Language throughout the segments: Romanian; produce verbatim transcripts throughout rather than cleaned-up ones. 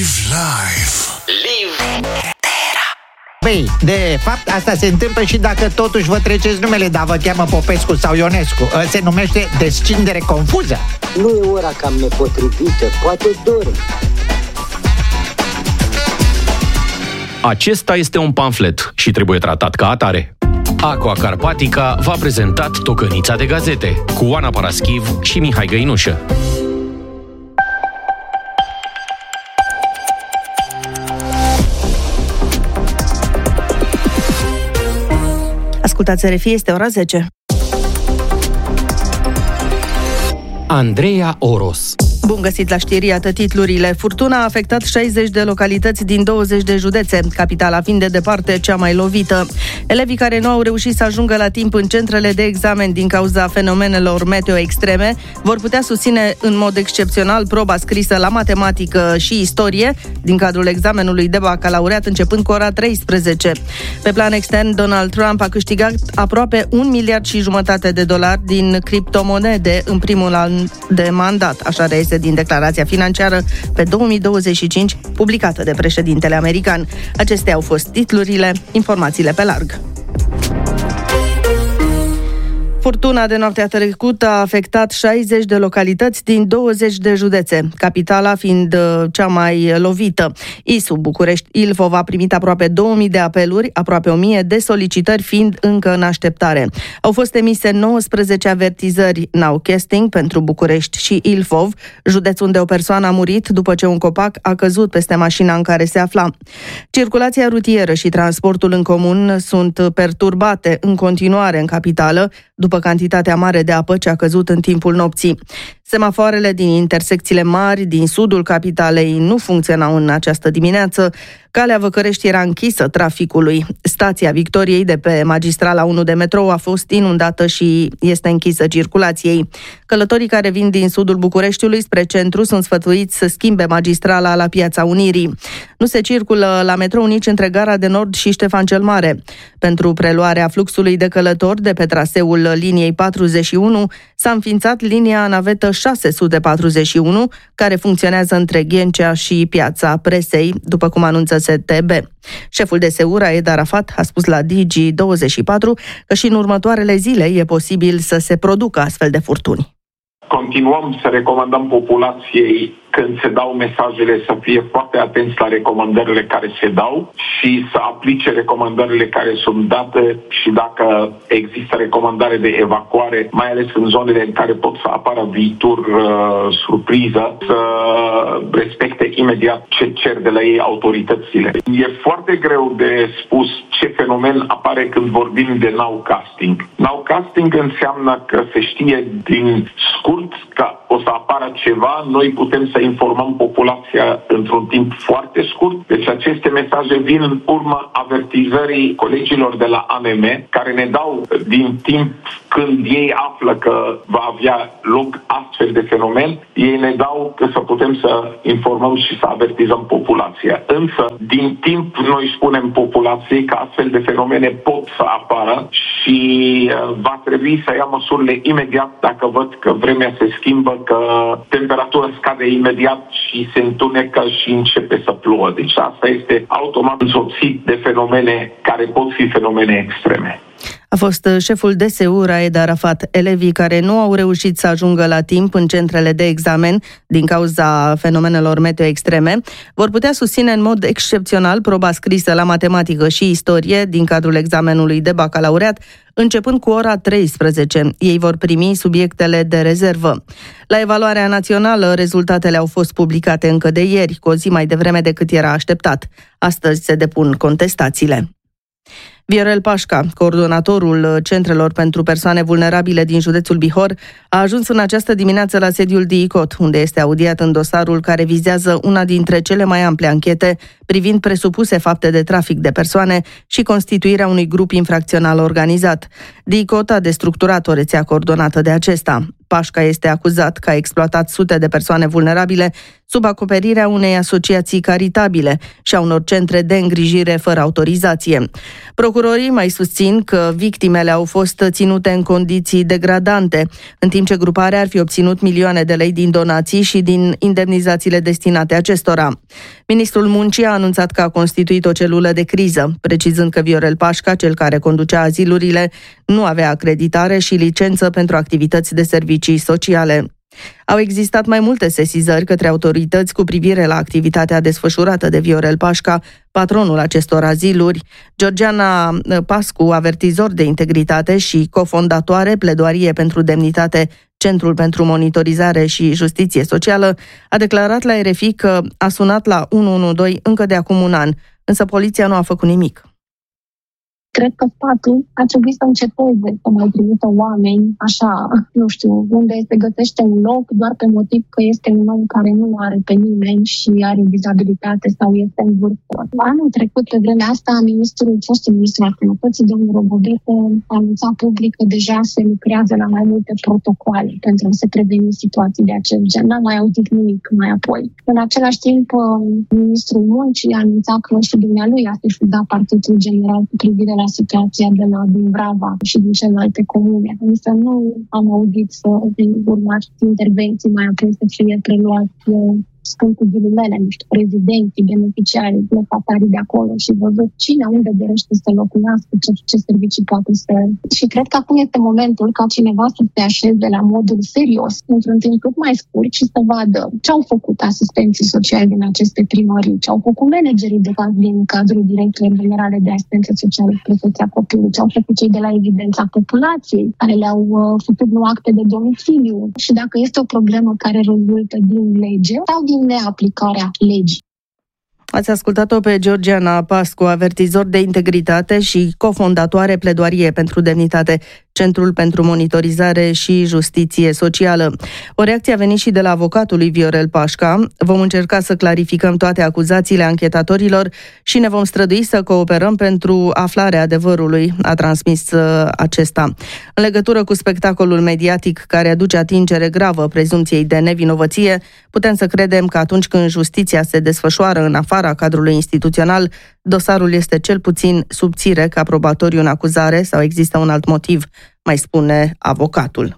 Live life. Live Păi, de fapt, asta se întâmplă și dacă totuși vă treceți numele, dar vă cheamă Popescu sau Ionescu. Se numește descindere confuză. Nu e ora cam nepotrivită, poate dorm. Acesta este un pamflet și trebuie tratat ca atare. Aqua Carpatica v-a prezentat Tocănița de gazete cu Oana Paraschiv și Mihai Găinușă. Ascultați R F I, este ora zece. Andreea Oros. Bun găsit la știri, iată titlurile. Furtuna a afectat șaizeci de localități din douăzeci de județe, capitala fiind de departe cea mai lovită. Elevii care nu au reușit să ajungă la timp în centrele de examen din cauza fenomenelor meteo extreme vor putea susține în mod excepțional proba scrisă la matematică și istorie din cadrul examenului de bacalaureat începând cu ora treisprezece. Pe plan extern, Donald Trump a câștigat aproape un miliard și jumătate de dolari din criptomonede în primul an de mandat, așa reiese din declarația financiară pe două mii douăzeci și cinci publicată de președintele american. Acestea au fost titlurile, informațiile pe larg. Furtuna de noaptea trecută a afectat șaizeci de localități din douăzeci de județe, capitala fiind cea mai lovită. I S U, București, Ilfov a primit aproape două mii de apeluri, aproape o mie de solicitări fiind încă în așteptare. Au fost emise nouăsprezece avertizări nowcasting pentru București și Ilfov, județ unde o persoană a murit după ce un copac a căzut peste mașina în care se afla. Circulația rutieră și transportul în comun sunt perturbate în continuare în capitală, după cantitatea mare de apă ce a căzut în timpul nopții. Semafoarele din intersecțiile mari din sudul capitalei nu funcționau în această dimineață. Calea Văcărești era închisă traficului. Stația Victoriei de pe magistrala unu de metrou a fost inundată și este închisă circulației. Călătorii care vin din sudul Bucureștiului spre centru sunt sfătuiți să schimbe magistrala la Piața Unirii. Nu se circulă la metrou nici între Gara de Nord și Ștefan cel Mare. Pentru preluarea fluxului de călători de pe traseul liniei patruzeci și unu s-a înființat linia navetă șase sute patruzeci și unu, care funcționează între Ghencea și Piața Presei, după cum anunță S T B. Șeful de S E U, Raed Arafat, a spus la Digi douăzeci și patru că și în următoarele zile e posibil să se producă astfel de furtuni. Continuăm să recomandăm populației, când se dau mesajele, să fie foarte atenți la recomandările care se dau și să aplice recomandările care sunt date și dacă există recomandare de evacuare, mai ales în zonele în care pot să apară viitor uh, surpriză, să respecte imediat ce cer de la ei autoritățile. E foarte greu de spus ce fenomen apare când vorbim de nowcasting. Nowcasting înseamnă că se știe din scurt că o să apară ceva, noi putem să informăm populația într-un timp foarte scurt. Deci aceste mesaje vin în urma avertizării colegilor de la A N M, care ne dau din timp când ei află că va avea loc astfel de fenomen, ei ne dau că să putem să informăm și să avertizăm populația. Însă, din timp, noi spunem populației că astfel de fenomene pot să apară și va trebui să ia măsurile imediat dacă văd că vremea se schimbă, că temperatura scade imediat și se întunecă și începe să plouă. Deci asta este automat însoțit de fenomene care pot fi fenomene extreme. A fost șeful D S U, Raed Arafat. Elevii care nu au reușit să ajungă la timp în centrele de examen din cauza fenomenelor meteo extreme vor putea susține în mod excepțional proba scrisă la matematică și istorie din cadrul examenului de bacalaureat, începând cu ora treisprezece. Ei vor primi subiectele de rezervă. La evaluarea națională, rezultatele au fost publicate încă de ieri, cu o zi mai devreme decât era așteptat. Astăzi se depun contestațiile. Viorel Pașca, coordonatorul Centrelor pentru Persoane Vulnerabile din județul Bihor, a ajuns în această dimineață la sediul D I C O T, unde este audiat în dosarul care vizează una dintre cele mai ample anchete privind presupuse fapte de trafic de persoane și constituirea unui grup infracțional organizat. D I C O T a destructurat o rețea coordonată de acesta. Pașca este acuzat că a exploatat sute de persoane vulnerabile sub acoperirea unei asociații caritabile și a unor centre de îngrijire fără autorizație. Procurorii mai susțin că victimele au fost ținute în condiții degradante, în timp ce gruparea ar fi obținut milioane de lei din donații și din indemnizațiile destinate acestora. Ministrul Muncii a anunțat că a constituit o celulă de criză, precizând că Viorel Pașca, cel care conducea azilurile, nu avea acreditare și licență pentru activități de servicii sociale. Au existat mai multe sesizări către autorități cu privire la activitatea desfășurată de Viorel Pașca, patronul acestor aziluri. Georgiana Pascu, avertizor de integritate și cofondatoare Pledoarie pentru Demnitate, Centrul pentru Monitorizare și Justiție Socială, a declarat la R F I că a sunat la unu unu doi încă de acum un an, însă poliția nu a făcut nimic. Cred că statul a trebuit să înceteze să mai trimită oameni așa, nu știu, unde se găsește un loc doar pe motiv că este un om care nu are pe nimeni și are dizabilitate sau este în vârstă. Anul trecut, pe vremea asta, ministrul, fostul ministru al Sănătății, domnul Robodecă, a anunțat public că deja se lucrează la mai multe protocoale pentru a se preveni situații de acest gen. N-am mai auzit nimic mai apoi. În același timp, ministrul Muncii a anunțat că și dumnealui a sesizat Partidul General cu privire la situația de la Dumbrava și din celelalte comune. Însă nu am auzit să urmați intervenții mai apoi să fie preluați, spun cu ghilimele, nu știu, prezidenții, beneficiarii, locatarii de acolo și văzut cine unde dorește să locuiască, ce, ce servicii poate să... Și cred că acum este momentul ca cineva să se așeze la modul serios, într-un timp cât mai scurt și să vadă ce au făcut asistenții sociali din aceste primării, ce au făcut managerii de fapt din cadrul Direcției Generale de Asistență Socială și Protecția Copilului, ce au făcut cei de la Evidența Populației, care le-au uh, făcut nu acte de domiciliu și dacă este o problemă care rezultă din lege sau din neaplicarea legii. Ați ascultat-o pe Georgiana Pascu, avertizor de integritate și cofondatoare Pledoarie pentru Demnitate, Centrul pentru Monitorizare și Justiție Socială. O reacție a venit și de la avocatul lui Viorel Pașca. Vom încerca să clarificăm toate acuzațiile anchetatorilor și ne vom strădui să cooperăm pentru aflarea adevărului, a transmis acesta. În legătură cu spectacolul mediatic care aduce atingere gravă prezumției de nevinovăție, putem să credem că atunci când justiția se desfășoară în afara cadrului instituțional, dosarul este cel puțin subțire ca probatoriu în acuzare sau există un alt motiv, mai spune avocatul.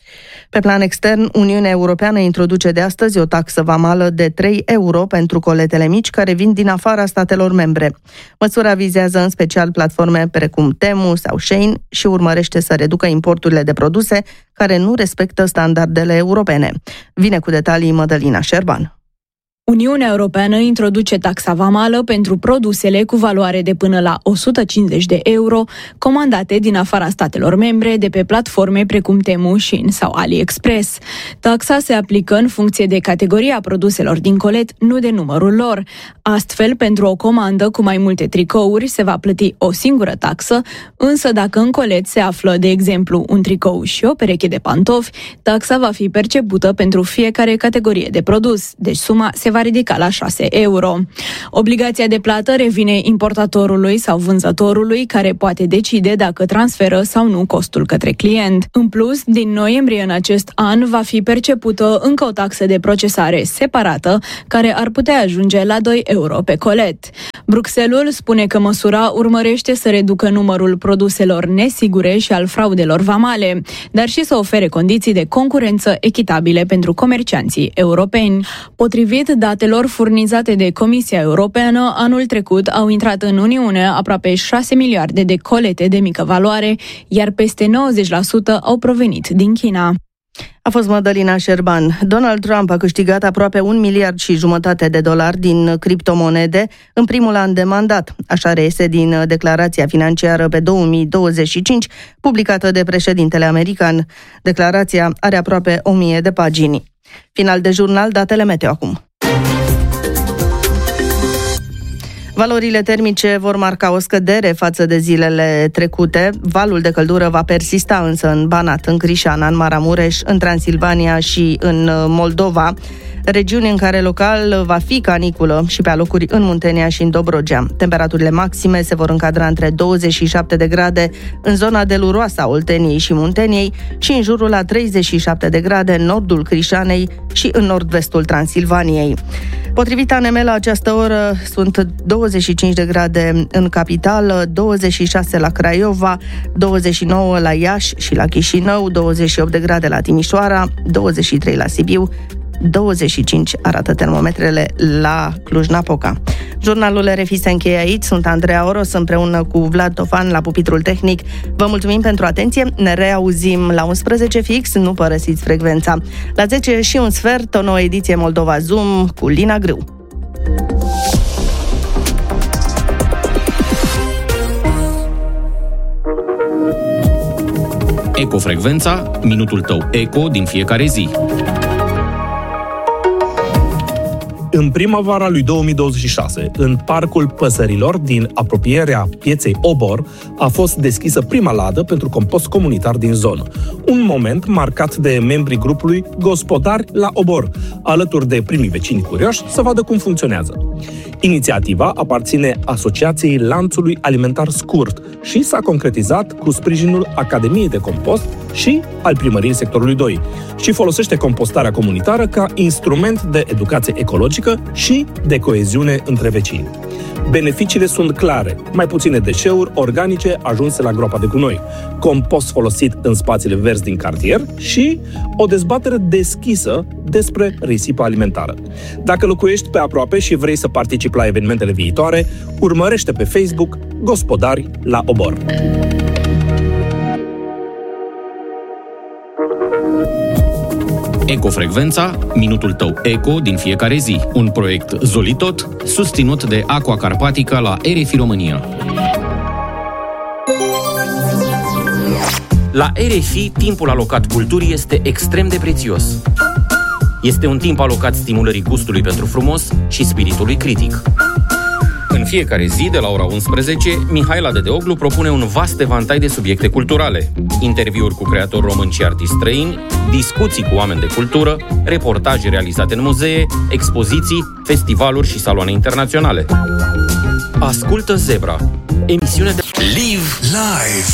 Pe plan extern, Uniunea Europeană introduce de astăzi o taxă vamală de trei euro pentru coletele mici care vin din afara statelor membre. Măsura vizează în special platforme precum Temu sau Shein și urmărește să reducă importurile de produse care nu respectă standardele europene. Vine cu detalii Mădălina Șerban. Uniunea Europeană introduce taxa vamală pentru produsele cu valoare de până la o sută cincizeci de euro, comandate din afara statelor membre de pe platforme precum Temu, Shein sau AliExpress. Taxa se aplică în funcție de categoria produselor din colet, nu de numărul lor. Astfel, pentru o comandă cu mai multe tricouri se va plăti o singură taxă, însă dacă în colet se află, de exemplu, un tricou și o pereche de pantofi, taxa va fi percepută pentru fiecare categorie de produs, deci suma se va va ridica la șase euro. Obligația de plată revine importatorului sau vânzătorului, care poate decide dacă transferă sau nu costul către client. În plus, din noiembrie în acest an va fi percepută încă o taxă de procesare separată, care ar putea ajunge la doi euro pe colet. Bruxelles spune că măsura urmărește să reducă numărul produselor nesigure și al fraudelor vamale, dar și să ofere condiții de concurență echitabile pentru comercianții europeni. Potrivit datelor furnizate de Comisia Europeană, anul trecut au intrat în Uniune aproape șase miliarde de colete de mică valoare, iar peste nouăzeci la sută au provenit din China. A fost Mădălina Șerban. Donald Trump a câștigat aproape un miliard și jumătate de dolari din criptomonede în primul an de mandat. Așa reiese din declarația financiară pe două mii douăzeci și cinci, publicată de președintele american. Declarația are aproape o mie de pagini. Final de jurnal, datele meteo acum. Valorile termice vor marca o scădere față de zilele trecute. Valul de căldură va persista însă în Banat, în Crișana, în Maramureș, în Transilvania și în Moldova, regiuni în care local va fi caniculă și pe alocuri în Muntenia și în Dobrogea. Temperaturile maxime se vor încadra între douăzeci și șapte de grade în zona deluroasă a Olteniei și Munteniei și în jurul la treizeci și șapte de grade în nordul Crișanei și în nord-vestul Transilvaniei. Potrivit A N M, la această oră sunt douăzeci și cinci de grade în capitală, douăzeci și șase la Craiova, douăzeci și nouă la Iași și la Chișinău, douăzeci și opt de grade la Timișoara, douăzeci și trei la Sibiu, douăzeci și cinci arată termometrele la Cluj-Napoca. Jurnalul R F I se încheie aici. Sunt Andreea Oros împreună cu Vlad Tofan la pupitrul tehnic. Vă mulțumim pentru atenție. Ne reauzim la unsprezece fix. Nu părăsiți frecvența. La zece și un sfert, o nouă ediție Moldova Zoom cu Lina Grâu. Ecofrecvența, minutul tău eco din fiecare zi. În primăvara lui două mii douăzeci și șase, în Parcul Păsărilor din apropierea pieței Obor, a fost deschisă prima ladă pentru compost comunitar din zonă. Un moment marcat de membrii grupului Gospodari la Obor, alături de primii vecini curioși să vadă cum funcționează. Inițiativa aparține Asociației Lanțului Alimentar Scurt și s-a concretizat cu sprijinul Academiei de Compost și al Primăriei Sectorului doi și folosește compostarea comunitară ca instrument de educație ecologică și de coeziune între vecini. Beneficiile sunt clare: mai puține deșeuri organice ajunse la groapa de gunoi, compost folosit în spațiile verzi din cartier și o dezbatere deschisă despre risipa alimentară. Dacă locuiești pe aproape și vrei să participi la evenimentele viitoare, urmărește pe Facebook Gospodari la Obor. Ecofrecvența, minutul tău eco din fiecare zi. Un proiect Zolitot, susținut de Aqua Carpatica la R F I România. La R F I, timpul alocat culturii este extrem de prețios. Este un timp alocat stimulării gustului pentru frumos și spiritului critic. În fiecare zi, de la ora unsprezece, Mihaela Dedeoglu propune un vast evantai de subiecte culturale. Interviuri cu creatori români și artiști străini, discuții cu oameni de cultură, reportaje realizate în muzee, expoziții, festivaluri și saloane internaționale. Ascultă Zebra, emisiune de Live Live